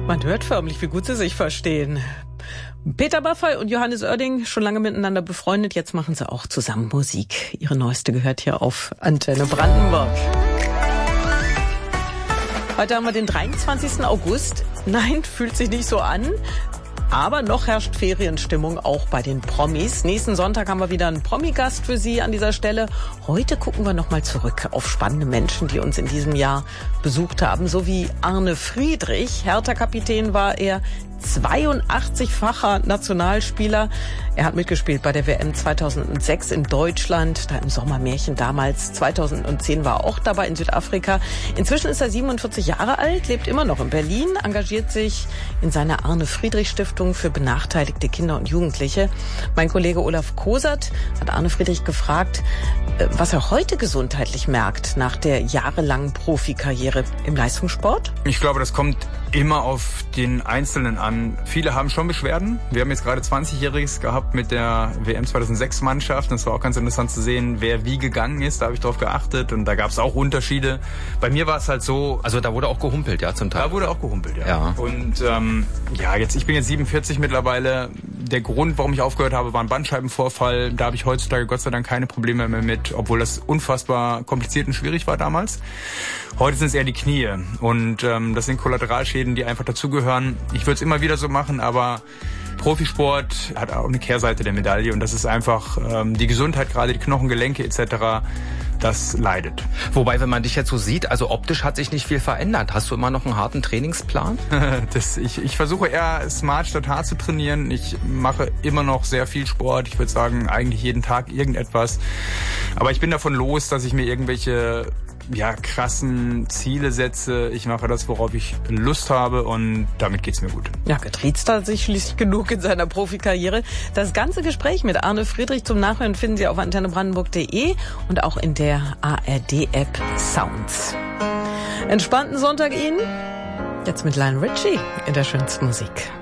Man hört förmlich, wie gut sie sich verstehen. Peter Maffay und Johannes Oerding, schon lange miteinander befreundet, jetzt machen sie auch zusammen Musik. Ihre neueste gehört hier auf Antenne Brandenburg. Heute haben wir den 23. August. Nein, fühlt sich nicht so an. Aber noch herrscht Ferienstimmung auch bei den Promis. Nächsten Sonntag haben wir wieder einen Promi-Gast für Sie an dieser Stelle. Heute gucken wir nochmal zurück auf spannende Menschen, die uns in diesem Jahr besucht haben. So wie Arne Friedrich. Hertha-Kapitän war er, 82-facher Nationalspieler. Er hat mitgespielt bei der WM 2006 in Deutschland, da im Sommermärchen damals. 2010 war er auch dabei in Südafrika. Inzwischen ist er 47 Jahre alt, lebt immer noch in Berlin, engagiert sich in seiner Arne-Friedrich-Stiftung für benachteiligte Kinder und Jugendliche. Mein Kollege Olaf Kosert hat Arne Friedrich gefragt, was er heute gesundheitlich merkt nach der jahrelangen Profikarriere im Leistungssport. Ich glaube, das kommt immer auf den Einzelnen an. Viele haben schon Beschwerden. Wir haben jetzt gerade 20-Jähriges gehabt mit der WM 2006 Mannschaft. Das war auch ganz interessant zu sehen, wer wie gegangen ist. Da habe ich drauf geachtet und da gab es auch Unterschiede. Bei mir war es halt so... Also da wurde auch gehumpelt, ja, zum Teil? Da wurde auch gehumpelt, ja. Und ich bin jetzt 47 mittlerweile. Der Grund, warum ich aufgehört habe, war ein Bandscheibenvorfall. Da habe ich heutzutage Gott sei Dank keine Probleme mehr mit, obwohl das unfassbar kompliziert und schwierig war damals. Heute sind es eher die Knie und das sind Kollateralschäden, die einfach dazugehören. Ich würde es immer wieder so machen, aber Profisport hat auch eine Kehrseite der Medaille und das ist einfach die Gesundheit, gerade die Knochen, Gelenke etc., das leidet. Wobei, wenn man dich jetzt so sieht, also optisch hat sich nicht viel verändert. Hast du immer noch einen harten Trainingsplan? Ich versuche eher smart statt hart zu trainieren. Ich mache immer noch sehr viel Sport. Ich würde sagen, eigentlich jeden Tag irgendetwas. Aber ich bin davon los, dass ich mir irgendwelche krassen Ziele setze. Ich mache das, worauf ich Lust habe und damit geht's mir gut. Ja, getriezt hat sich schließlich genug in seiner Profikarriere. Das ganze Gespräch mit Arne Friedrich zum Nachhören finden Sie auf antennebrandenburg.de und auch in der ARD-App Sounds. Entspannten Sonntag Ihnen. Jetzt mit Lionel Richie in der schönsten Musik.